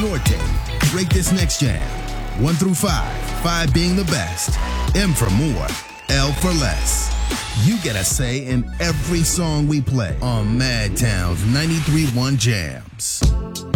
Norte. Rate this next jam. 1 through 5, 5 being the best, M for more, L for less. You get a say in every song we play on Madtown's 93.1 Jams.